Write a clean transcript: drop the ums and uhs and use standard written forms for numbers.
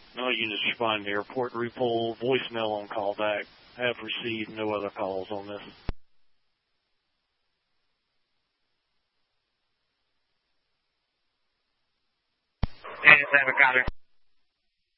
All units responding to airport repull, voicemail on callback. Have received no other calls on this. And 7 Connor.